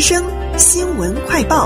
声新闻快报。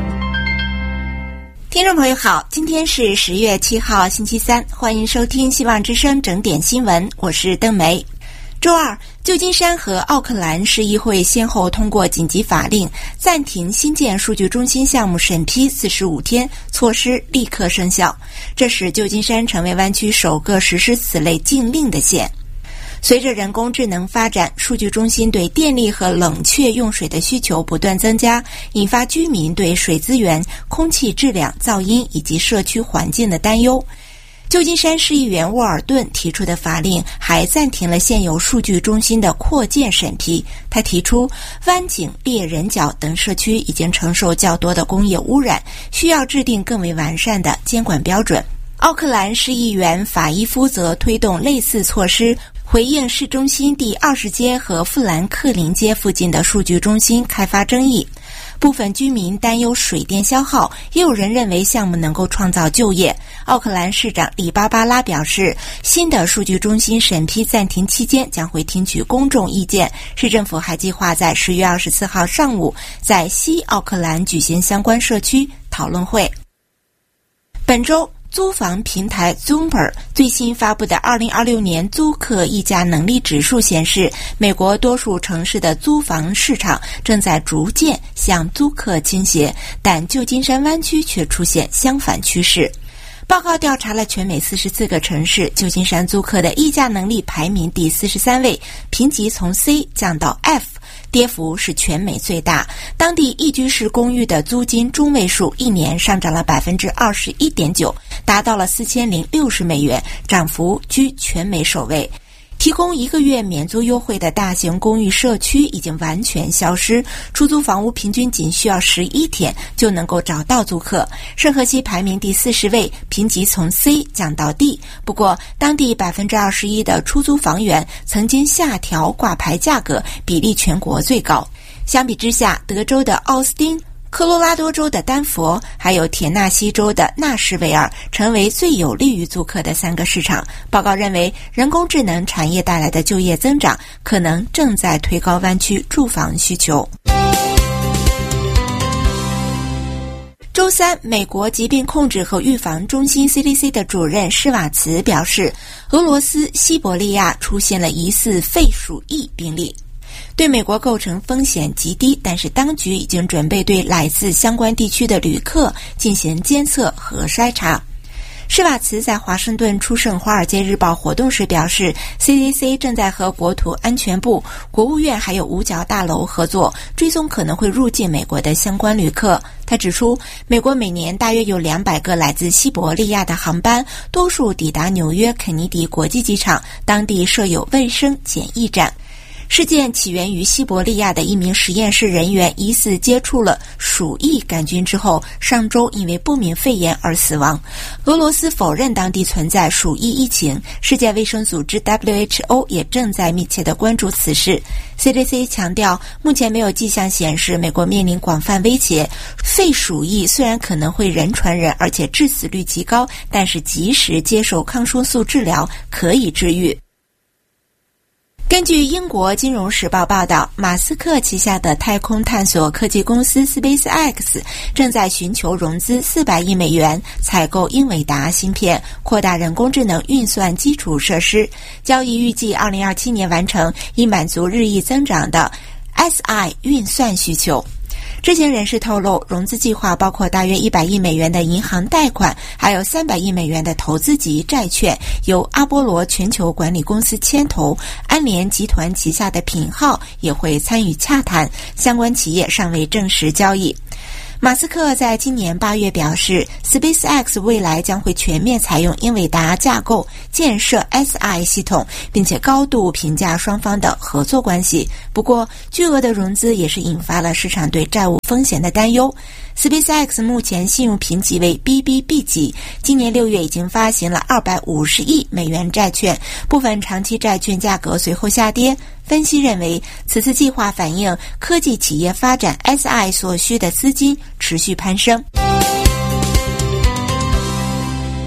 听众朋友好，今天是10月7号星期三，欢迎收听希望之声整点新闻，我是邓梅。周二，旧金山和奥克兰市议会先后通过紧急法令，暂停新建数据中心项目审批45天，措施立刻生效。这使旧金山成为湾区首个实施此类禁令的县。随着人工智能发展，数据中心对电力和冷却用水的需求不断增加，引发居民对水资源、空气质量、噪音以及社区环境的担忧。旧金山市议员沃尔顿提出的法令还暂停了现有数据中心的扩建审批。他提出，湾景、猎人角等社区已经承受较多的工业污染，需要制定更为完善的监管标准。奥克兰市议员法伊夫则推动类似措施，回应市中心第20街和富兰克林街附近的数据中心开发争议。部分居民担忧水电消耗，也有人认为项目能够创造就业。奥克兰市长里巴巴拉表示，新的数据中心审批暂停期间将会听取公众意见。市政府还计划在10月24号上午在西奥克兰举行相关社区讨论会。本周租房平台 Zoomer 最新发布的2026年租客议价能力指数显示，美国多数城市的租房市场正在逐渐向租客倾斜，但旧金山湾区却出现相反趋势。报告调查了全美44个城市，旧金山租客的议价能力排名第43位，评级从 C 降到 F， 跌幅是全美最大。当地一居室公寓的租金中位数一年上涨了 21.9%， 达到了$4060，涨幅居全美首位。提供1个月免租优惠的大型公寓社区已经完全消失，出租房屋平均仅需要11天就能够找到租客。圣荷西排名第40位，评级从 C 降到 D。不过，当地 21% 的出租房源曾经下调挂牌价格，比例全国最高。相比之下，德州的奥斯汀、科罗拉多州的丹佛，还有田纳西州的纳什维尔成为最有利于租客的3个市场。报告认为，人工智能产业带来的就业增长可能正在推高湾区住房需求。周三，美国疾病控制和预防中心 CDC 的主任施瓦茨表示，俄罗斯西伯利亚出现了疑似肺鼠疫病例。对美国构成风险极低，但是当局已经准备对来自相关地区的旅客进行监测和筛查。施瓦茨在华盛顿出席《华尔街日报》活动时表示， CDC 正在和国土安全部、国务院还有五角大楼合作，追踪可能会入境美国的相关旅客。他指出，美国每年大约有200个来自西伯利亚的航班，多数抵达纽约肯尼迪国际机场，当地设有卫生检疫站。事件起源于西伯利亚的一名实验室人员疑似接触了鼠疫杆菌之后，上周因为不明肺炎而死亡。俄罗斯否认当地存在鼠疫疫情，世界卫生组织 WHO 也正在密切地关注此事。CDC 强调，目前没有迹象显示美国面临广泛威胁。肺鼠疫虽然可能会人传人，而且致死率极高，但是及时接受抗生素治疗可以治愈。根据英国金融时报报道，马斯克旗下的太空探索科技公司 SpaceX 正在寻求融资400亿美元，采购英伟达芯片，扩大人工智能运算基础设施。交易预计2027年完成，以满足日益增长的 SI 运算需求。知情人士透露，融资计划包括大约100亿美元的银行贷款，还有300亿美元的投资级债券，由阿波罗全球管理公司牵头，安联集团旗下的品号也会参与洽谈，相关企业尚未证实交易。马斯克在今年8月表示， SpaceX 未来将会全面采用英伟达架构建设 SI 系统，并且高度评价双方的合作关系。不过，巨额的融资也是引发了市场对债务风险的担忧。SpaceX 目前信用评级为 BBB 级，今年6月已经发行了250亿美元债券，部分长期债券价格随后下跌。分析认为，此次计划反映科技企业发展 SI 所需的资金持续攀升。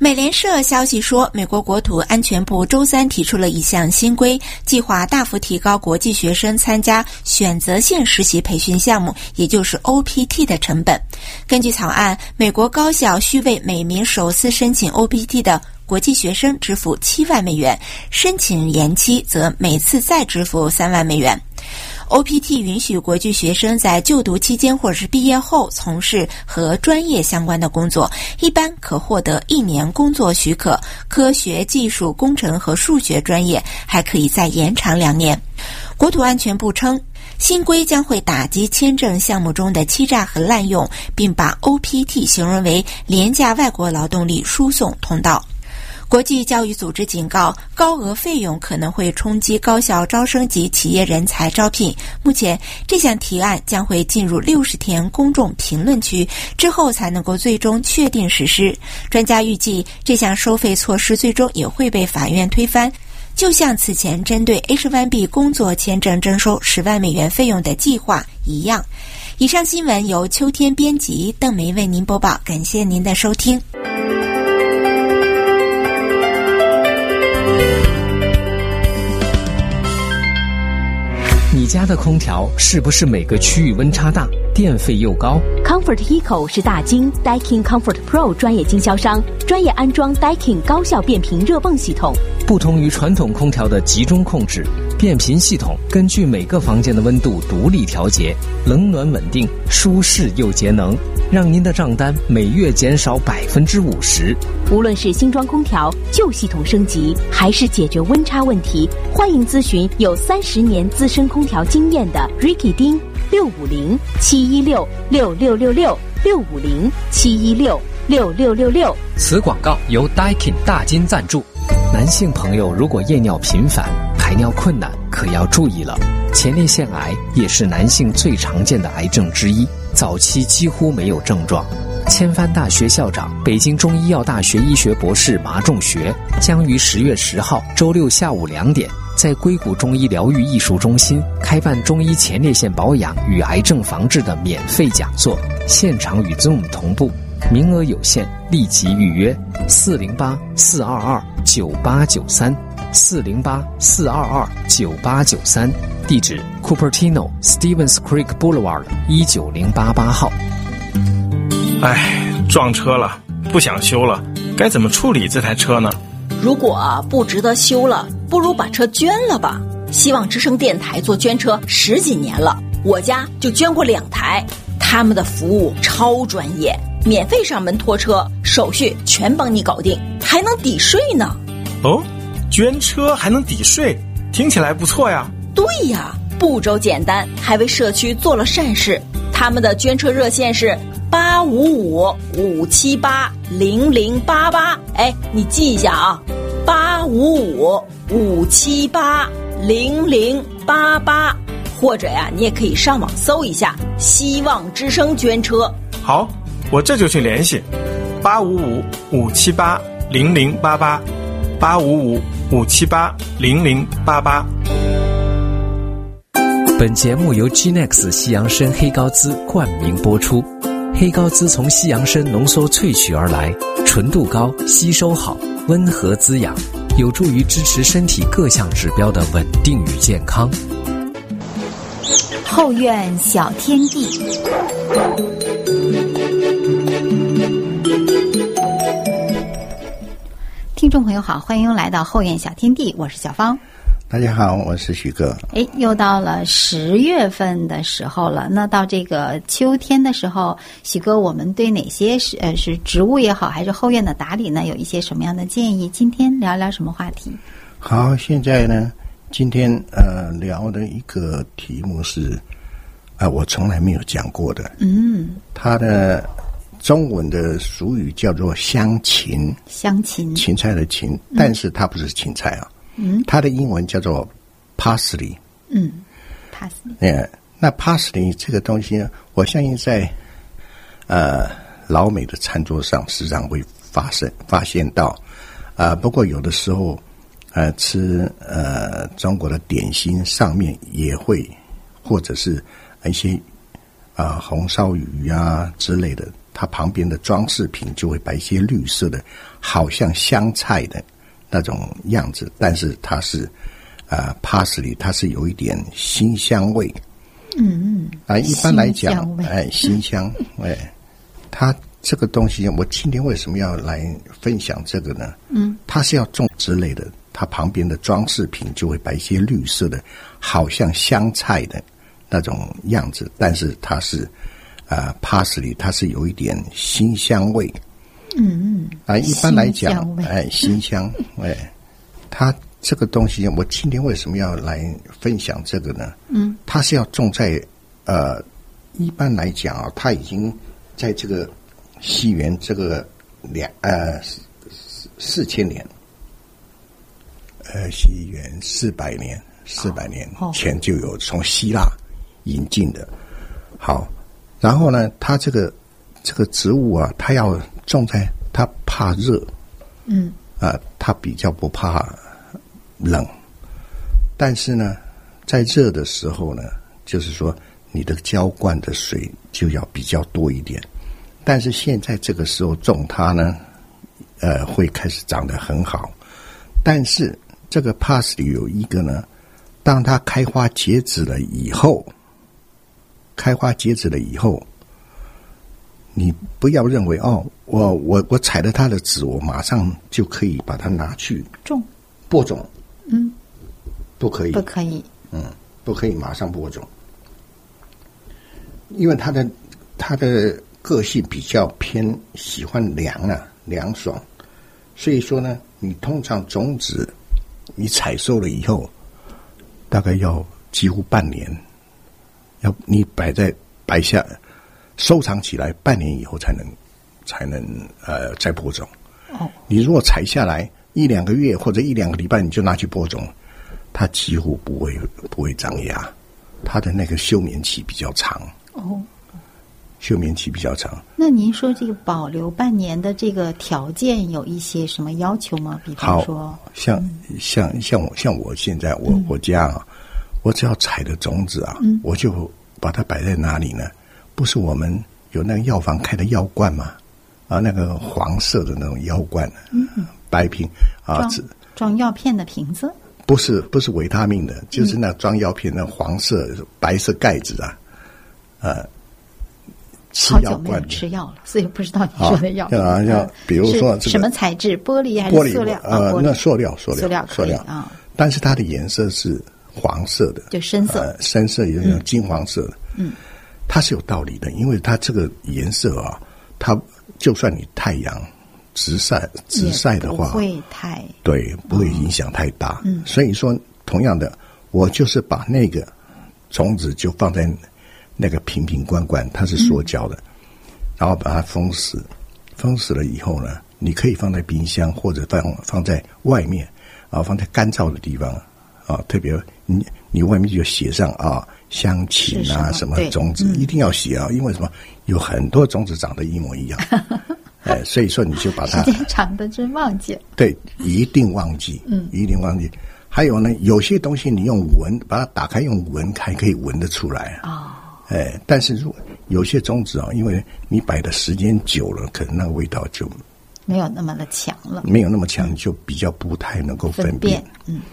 美联社消息说，美国国土安全部周三提出了一项新规，计划大幅提高国际学生参加选择性实习培训项目，也就是 OPT 的成本。根据草案，美国高校需为每名首次申请 OPT 的国际学生支付7万美元，申请延期则每次再支付3万美元。OPT 允许国际学生在就读期间或者是毕业后从事和专业相关的工作，一般可获得1年工作许可，科学技术工程和数学专业还可以再延长2年。国土安全部称，新规将会打击签证项目中的欺诈和滥用，并把 OPT 形容为廉价外国劳动力输送通道。国际教育组织警告，高额费用可能会冲击高校招生及企业人才招聘。目前，这项提案将会进入60天公众评论区，之后才能够最终确定实施。专家预计，这项收费措施最终也会被法院推翻，就像此前针对 H1B 工作签证征收10万美元费用的计划一样。以上新闻由秋天编辑，邓梅为您播报，感谢您的收听。 你家的空调是不是每个区域温差大，电费又高？ Comfort Eco 是大金 Daikin Comfort Pro 专业经销商，专业安装 Daikin 高效变频热泵系统。 不同于传统空调的集中控制，变频系统根据每个房间的温度独立调节，冷暖稳定，舒适又节能，让您的账单每月减少50%。 无论是新装空调、旧系统升级，还是解决温差问题，欢迎咨询有30年资深空调经验的 Ricky 丁650-716-6666 此广告由 Daikin 大金赞助。男性朋友如果夜尿频繁、排尿困难，可要注意了。前列腺癌也是男性最常见的癌症之一，早期几乎没有症状。千帆大学校长、北京中医药大学医学博士马仲学将于10月10号周六下午2点在硅谷中医疗愈艺术中心开办中医前列腺保养与癌症防治的免费讲座，现场与 Zoom 同步，名额有限，立即预约408-422-9893 408-422-9893，地址 Cupertino Stevens Creek Boulevard 19088号。 撞车了，不想修了，该怎么处理这台车呢？ 如果不值得修了，不如把车捐了吧。希望之声电台做捐车10几年了，我家就捐过2台，他们的服务超专业，免费上门拖车，手续全帮你搞定，还能抵税呢。 哦，捐车还能抵税，听起来不错呀。 对呀，步骤简单，还为社区做了善事。他们的捐车热线是855-578-0088，你记一下啊，855-578-0088，或者呀，你也可以上网搜一下希望之声捐车。 好，我这就去联系855-578-0088 855-578-0088。 本节目由 Genex 西洋参黑高滋冠名播出。黑高滋从西洋参浓缩萃取而来，纯度高，吸收好，温和滋养，有助于支持身体各项指标的稳定与健康。 后院小天地， 听众朋友好，欢迎来到后院小天地，我是小芳。 大家好，我是许哥。 又到了10月份的时候了，那到这个秋天的时候，许哥，我们对哪些是植物也好，还是后院的打理呢，有一些什么样的建议？今天聊聊什么话题？ 好，现在呢，今天聊的一个题目是我从来没有讲过的。它的中文的俗语叫做香芹，芹菜的芹，但是它不是芹菜啊。它的英文叫做 parsley。parsley。那 parsley 这个东西呢，我相信在老美的餐桌上时常会发现到不过有的时候吃中国的点心上面也会，或者是一些红烧鱼啊之类的它旁边的装饰品就会摆一些绿色的，好像香菜的那种样子，但是它是parsley， 它是有一点辛香味。一般来讲，辛香，它这个东西，我今天为什么要来分享这个呢？它是要种之类的，它旁边的装饰品就会摆一些绿色的，好像香菜的那种样子，但是它是parsley， 它是有一点辛香味。一般来讲，辛香，它这个东西，我今天为什么要来分享这个呢？它是要种在一般来讲啊，它已经在这个西元这个4000年，西元400年前就有从希腊引进的。好，然后呢，它这个植物啊，它要种在它怕热，它比较不怕冷，但是呢，在热的时候呢，就是说你的浇灌的水就要比较多一点。但是现在这个时候种它呢，会开始长得很好。但是这个 parsley 有一个呢，当它开花结籽了以后，你不要认为我采了它的籽，我马上就可以把它拿去播种。不可以，不可以马上播种，因为它的个性比较偏喜欢凉爽，所以说呢，你通常种子你采收了以后，大概要几乎半年，要你摆下收藏起来，半年以后才能再播种。你如果采下来1-2个月或者1-2个礼拜你就拿去播种，它几乎不会长芽，它的那个休眠期比较长。休眠期比较长。 那您说这个保留半年的这个条件有一些什么要求吗？比方说，像我现在我家啊，我只要采的种子啊，我就把它摆在哪里呢？不是我们有那个药房开的药罐吗？那个黄色的那种药罐，白瓶啊，装药片的瓶子。 不是维他命的，就是那装药片那黄色白色盖子啊，吃药罐。好久没有吃药了， 所以不知道你说的药。 比如说什么材质？玻璃还是塑料？ 那塑料啊。 但是它的颜色是黄色的， 就深色， 深色有点金黄色的。它是有道理的，因为它这个颜色啊，它就算你太阳直晒的话，不会影响太大。所以说，同样的，我就是把那个种子就放在那个瓶罐，它是塑胶的，然后把它封死。封死了以后呢，你可以放在冰箱或者放在外面啊，放在干燥的地方啊。特别你外面就写上香芹什么种子，一定要写啊，因为什么？有很多种子长得一模一样。所以说你就把它时间长的真忘记了。对， 一定忘记，一定忘记。还有呢，有些东西你用闻，把它打开用闻，还可以闻得出来但是如果有些种子因为你摆的时间久了，可能那个味道就没有那么的强了， 就比较不太能够分辨。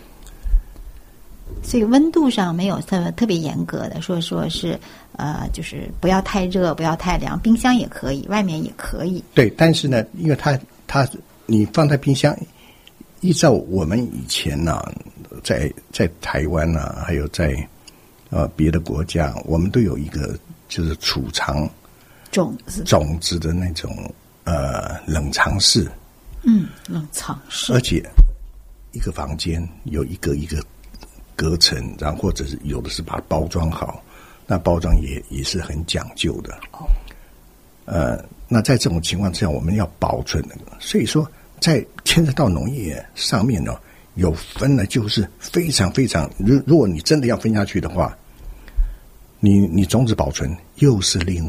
所以温度上没有特别严格的说是就是不要太热，不要太凉，冰箱也可以，外面也可以。 对，但是呢，因为它你放在冰箱，依照我们以前在台湾还有在别的国家，我们都有一个就是储藏种子的那种冷藏室。 冷藏室， 而且一个房间有一个隔层，然后或者是有的是把它包装好，那包装也是很讲究的。那在这种情况之下，我们要保存那个，所以说在牵扯到农业上面呢，有分的就是非常非常，如果你真的要分下去的话，你种子保存又是另外